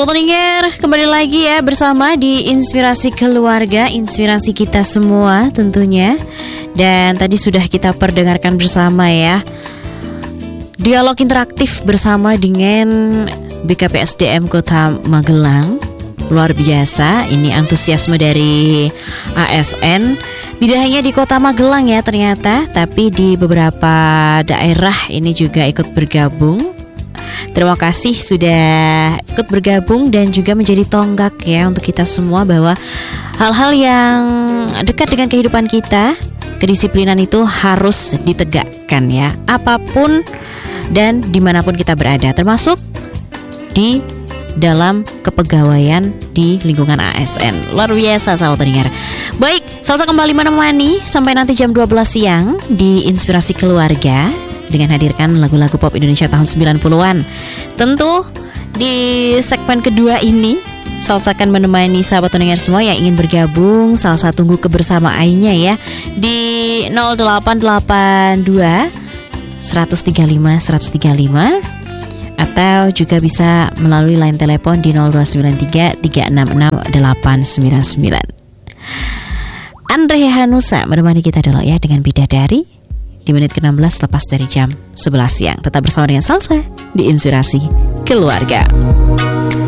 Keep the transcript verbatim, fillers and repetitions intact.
Sahabat Toninger, kembali lagi ya bersama di Inspirasi Keluarga, inspirasi kita semua tentunya. Dan tadi sudah kita perdengarkan bersama ya dialog interaktif bersama dengan B K P S D M Kota Magelang. Luar biasa, ini antusiasme dari A S N. Tidak hanya di Kota Magelang ya ternyata, tapi di beberapa daerah ini juga ikut bergabung. Terima kasih sudah ikut bergabung dan juga menjadi tonggak ya untuk kita semua bahwa hal-hal yang dekat dengan kehidupan kita, kedisiplinan itu harus ditegakkan ya, apapun dan dimanapun kita berada, termasuk di dalam kepegawaian di lingkungan A S N. Luar biasa sahabat pendengar. Baik, Salsa kembali menemani sampai nanti jam dua belas siang di Inspirasi Keluarga dengan hadirkan lagu-lagu pop Indonesia tahun sembilan puluhan. Tentu di segmen kedua ini Salsa akan menemani sahabat pendengar semua yang ingin bergabung. Salsa tunggu kebersamaannya ya di nol delapan delapan dua satu tiga lima satu tiga lima atau juga bisa melalui line telepon di nol dua sembilan tiga tiga enam enam delapan sembilan sembilan. Andre Hanusa menemani kita dulu ya dengan Bidadari di menit ke enam belas lepas dari jam sebelas siang. Tetap bersama dengan Salsa di Inspirasi Keluarga.